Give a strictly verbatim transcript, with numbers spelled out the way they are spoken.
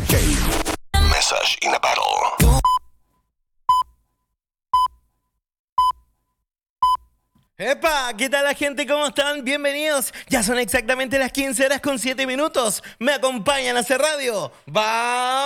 Message in a Bottle. ¡Epa! ¿Qué tal la gente? ¿Cómo están? Bienvenidos. Ya son exactamente las quince horas con siete minutos. Me acompañan a hacer radio. ¡Vamos!